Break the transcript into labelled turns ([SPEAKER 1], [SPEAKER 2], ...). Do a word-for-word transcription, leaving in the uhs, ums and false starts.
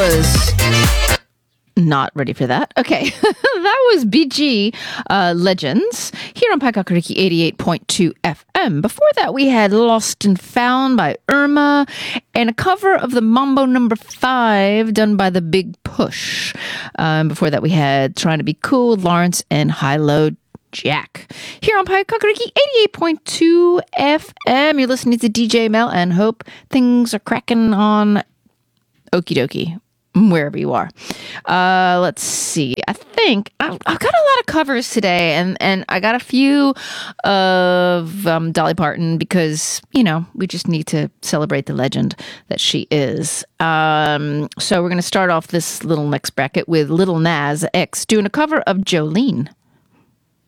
[SPEAKER 1] was not ready for that. Okay, that was B G uh, Legends here on Paikakariki eighty-eight point two F M. Before that, we had Lost and Found by Irma and a cover of the Mambo Number Five done by the Big Push. Um, before that, we had Trying to Be Cool, Lawrence and High Low Jack. Here on Paikakariki eighty-eight point two F M, you're listening to D J Mel and hope things are cracking on okie dokie, wherever you are. Uh, let's see. I think I've, I've got a lot of covers today, and, and I got a few of um, Dolly Parton because, you know, we just need to celebrate the legend that she is. Um, so we're going to start off this little next bracket with Little Nas X doing a cover of Jolene.